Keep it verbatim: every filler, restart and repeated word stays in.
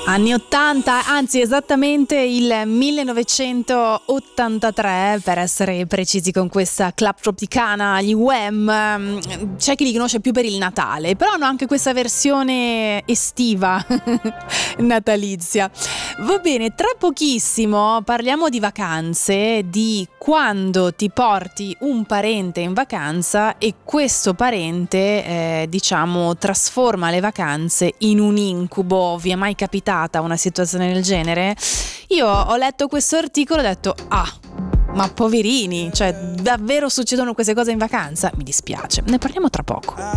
Anni ottanta, anzi esattamente il millenovecentottantatré per essere precisi, con questa Club Tropicana, gli Wham. C'è chi li conosce più per il Natale, però hanno anche questa versione estiva natalizia. Va bene, tra pochissimo parliamo di vacanze, di quando ti porti un parente in vacanza e questo parente eh, diciamo trasforma le vacanze in un incubo. Vi è mai capitato una situazione del genere? Io ho letto questo articolo e ho detto ah, ma poverini, cioè davvero succedono queste cose in vacanza? Mi dispiace, ne parliamo tra poco.